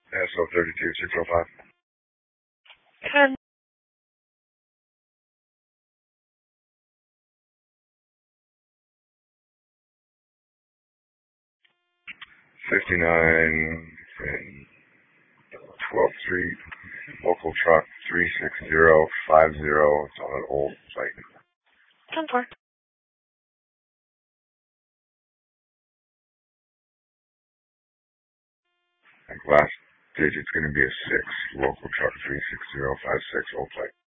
SO 32605. 10. 59 and 12th Street, local truck 36050. It's on an old site. 10-4. Last digit's going to be a 6, local truck 36056, old site.